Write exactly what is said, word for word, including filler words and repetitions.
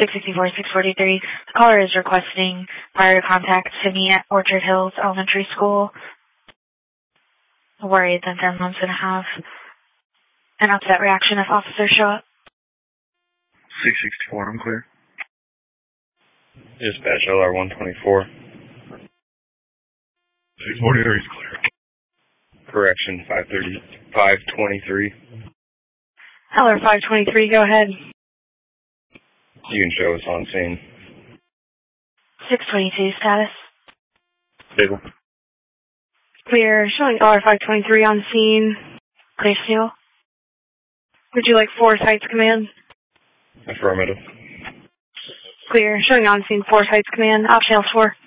six sixty-four, six forty-three. The caller is requesting prior contact to me at Orchard Hills Elementary School. Worried that their mom's going to have an upset reaction if officers show up. six sixty-four, I'm clear. Dispatch L R one twenty-four. six forty-three is clear. Correction, five thirty, five twenty-three. L R five twenty-three, go ahead. You can show us on scene. six twenty-two, status. Stable. Clear, showing L R five twenty-three on scene. Clear seal. Would you like Forest Heights Command? Affirmative. Clear, showing on scene Forest Heights Command. Option L four.